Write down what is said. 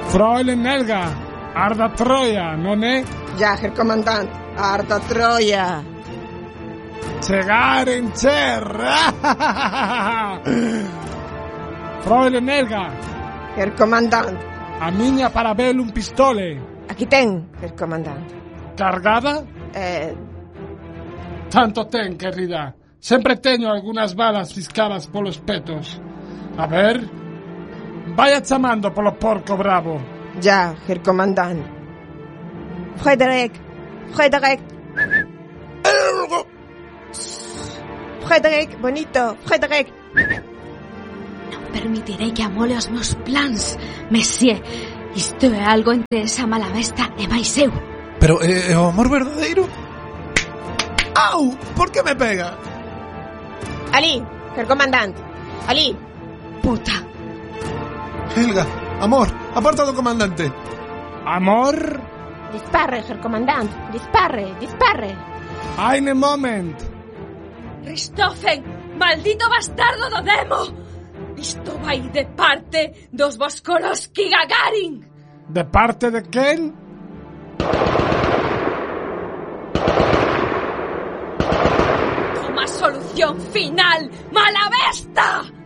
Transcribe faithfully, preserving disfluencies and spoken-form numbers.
Fräulein Helga, arda Troja, non è? Ja, Herr Kommandant, arda Troja. Chegar in terra. Fräulein Helga. Herr Kommandant. A miña parabellum pistole. Aquí ten, Herr Kommandant. Cargada? Eh... Tanto ten, querida. Sempre teño algunhas balas fiscadas polos petos. A ver... Vaya chamando polo porco bravo. Ja, Herr Kommandant. Frederick, Frederick. Frederick, bonito, Frederick. Non permitirei que amole os meus plans, Monsieur. Isto é algo entre esa mala besta e máis eu. Pero é eh, o amor verdadeiro? Au, por que me pega? Ali, Herr Kommandant. Ali. Puta. Helga, amor, aparta do comandante. Amor? Dispare, Herr Kommandant. Dispare, dispare. Eine Moment. Richthofen, maldito bastardo do demo. Isto vai de parte dos Voskoroski Gagarin. De parte de quen? Toma solución final, mala besta.